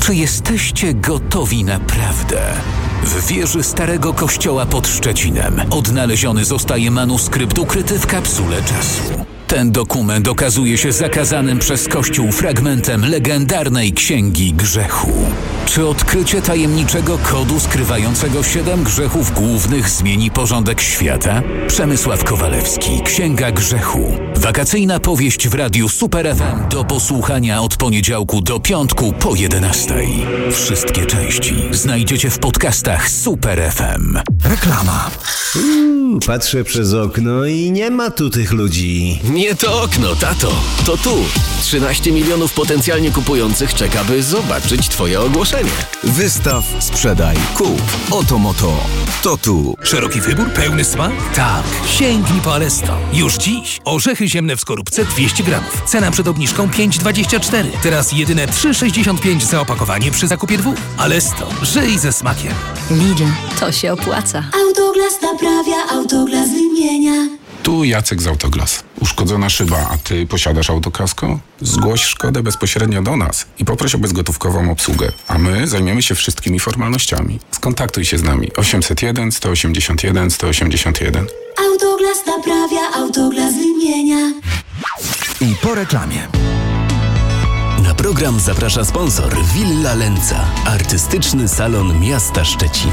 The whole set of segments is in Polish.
Czy jesteście gotowi naprawdę? W wieży Starego Kościoła pod Szczecinem odnaleziony zostaje manuskrypt ukryty w kapsule czasu. Ten dokument okazuje się zakazanym przez Kościół fragmentem legendarnej Księgi Grzechu. Czy odkrycie tajemniczego kodu skrywającego 7 grzechów głównych zmieni porządek świata? Przemysław Kowalewski, Księga Grzechu. Wakacyjna powieść w radiu Super FM do posłuchania od poniedziałku do piątku po 11:00. Wszystkie części znajdziecie w podcastach Super FM. Reklama. Patrzę przez okno i nie ma tu tych ludzi. Nie to okno, tato. To tu. 13 milionów potencjalnie kupujących czeka, by zobaczyć twoje ogłoszenie. Wystaw, sprzedaj, kup. Oto moto. To tu. Szeroki wybór, pełny smak? Tak. Sięgnij po Alesto. Już dziś. Orzechy ziemne w skorupce 200 gramów. Cena przed obniżką 5,24. Teraz jedyne 3,65 za opakowanie przy zakupie 2. Alesto. Żyj ze smakiem. Lidl. To się opłaca. Autoglas naprawia, Autoglas wymienia. Tu Jacek z Autoglas. Uszkodzona szyba, a ty posiadasz autokasko? Zgłoś szkodę bezpośrednio do nas i poproś o bezgotówkową obsługę, a my zajmiemy się wszystkimi formalnościami. Skontaktuj się z nami 801 181 181. Autoglas naprawia, Autoglas wymienia. I po reklamie. Na program zaprasza sponsor Villa Lenza, artystyczny salon miasta Szczecin.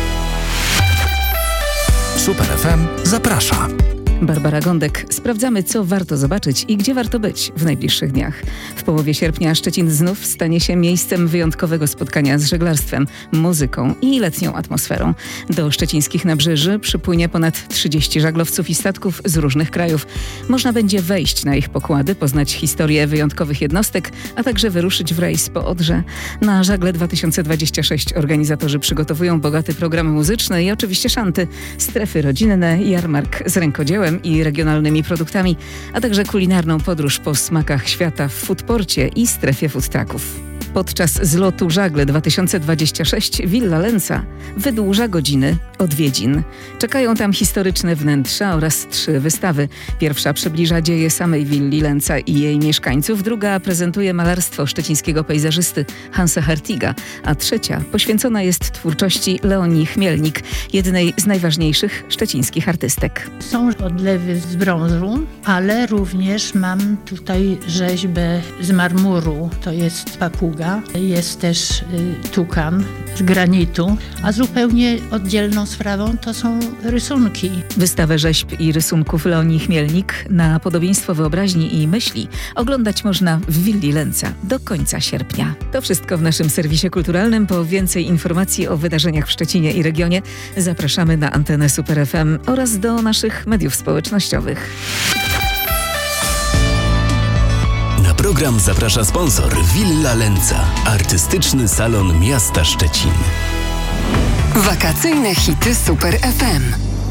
Super FM zaprasza. Barbara Gądek. Sprawdzamy, co warto zobaczyć i gdzie warto być w najbliższych dniach. W połowie sierpnia Szczecin znów stanie się miejscem wyjątkowego spotkania z żeglarstwem, muzyką i letnią atmosferą. Do szczecińskich nabrzeży przypłynie ponad 30 żaglowców i statków z różnych krajów. Można będzie wejść na ich pokłady, poznać historię wyjątkowych jednostek, a także wyruszyć w rejs po Odrze. Na Żagle 2026 organizatorzy przygotowują bogaty program muzyczny i oczywiście szanty, strefy rodzinne, jarmark z rękodziełem i regionalnymi produktami, a także kulinarną podróż po smakach świata w foodporcie i strefie food trucków. Podczas zlotu Żagle 2026 Villa Lenza wydłuża godziny odwiedzin. Czekają tam historyczne wnętrza oraz 3 wystawy. Pierwsza przybliża dzieje samej willi Lenza i jej mieszkańców, druga prezentuje malarstwo szczecińskiego pejzażysty Hansa Hartiga, a trzecia poświęcona jest twórczości Leonii Chmielnik, jednej z najważniejszych szczecińskich artystek. Są odlewy z brązu, ale również mam tutaj rzeźbę z marmuru, to jest papuga. Jest też tukan z granitu, a zupełnie oddzielną sprawą to są rysunki. Wystawę rzeźb i rysunków Leonii Chmielnik na podobieństwo wyobraźni i myśli oglądać można w Willi Lenza do końca sierpnia. To wszystko w naszym serwisie kulturalnym. Po więcej informacji o wydarzeniach w Szczecinie i regionie zapraszamy na antenę Super FM oraz do naszych mediów społecznościowych. Na program zaprasza sponsor Villa Lenza, artystyczny salon miasta Szczecin. Wakacyjne hity Super FM.